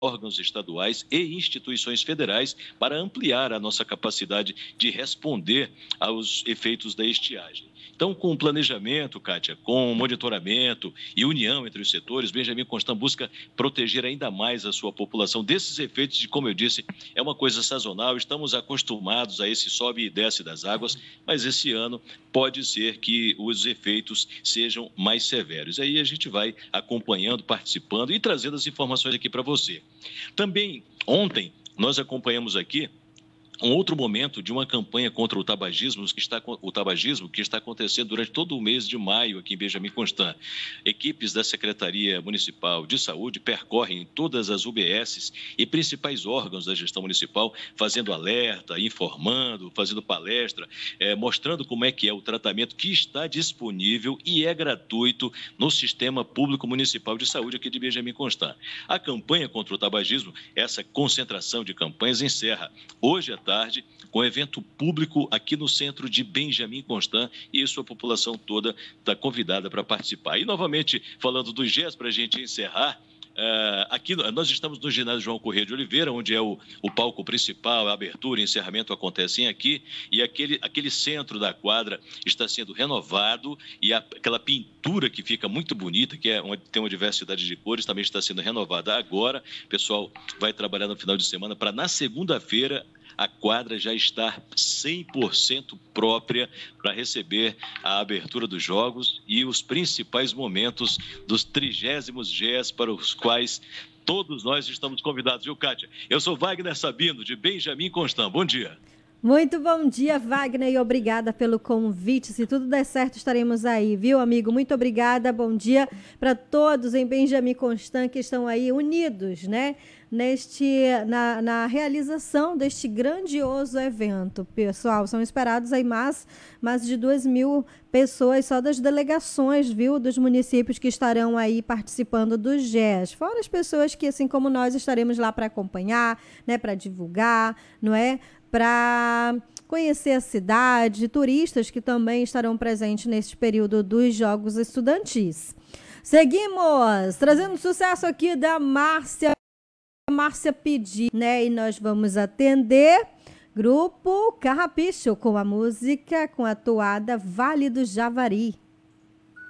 órgãos estaduais e instituições federais para ampliar a nossa capacidade de responder aos efeitos da estiagem. Então, com planejamento, Kátia, com monitoramento e união entre os setores, Benjamin Constant busca proteger ainda mais a sua população desses efeitos de, como eu disse, é uma coisa sazonal, estamos acostumados a esse sobe e desce das águas, mas esse ano pode ser que os efeitos sejam mais severos. Aí a gente vai acompanhando, participando e trazendo as informações aqui para você. Também, ontem, nós acompanhamos aqui um outro momento de uma campanha contra o tabagismo que está acontecendo durante todo o mês de maio aqui em Benjamin Constant. Equipes da Secretaria Municipal de Saúde percorrem todas as UBSs e principais órgãos da gestão municipal, fazendo alerta, informando, fazendo palestra, mostrando como é que é o tratamento que está disponível e é gratuito no Sistema Público Municipal de Saúde aqui de Benjamin Constant. A campanha contra o tabagismo, essa concentração de campanhas, encerra hoje à tarde, com evento público aqui no centro de Benjamin Constant, e isso a população toda está convidada para participar. E, novamente, falando dos GES, para a gente encerrar, aqui nós estamos no ginásio João Corrêa de Oliveira, onde é o palco principal, a abertura e encerramento acontecem aqui, e aquele centro da quadra está sendo renovado, e aquela pintura que fica muito bonita, que é onde tem uma diversidade de cores, também está sendo renovada agora. O pessoal vai trabalhar no final de semana para, na segunda-feira, a quadra já está 100% própria para receber a abertura dos jogos e os principais momentos dos 30º GES, para os quais todos nós estamos convidados, viu, Kátia? Eu sou Wagner Sabino, de Benjamin Constant. Bom dia. Muito bom dia, Wagner, e obrigada pelo convite. Se tudo der certo, estaremos aí, viu, amigo? Muito obrigada, bom dia para todos em Benjamin Constant que estão aí unidos, né? Na realização deste grandioso evento. Pessoal, são esperados aí mais de 2.000 pessoas só das delegações, viu, dos municípios que estarão aí participando do GES. Fora as pessoas que, assim como nós, estaremos lá para acompanhar, né, para divulgar, não é? Para conhecer a cidade, turistas que também estarão presentes neste período dos Jogos Estudantis. Seguimos, trazendo sucesso aqui da Márcia Pedi, né? E nós vamos atender Grupo Carrapicho com a música, com a toada Vale do Javari.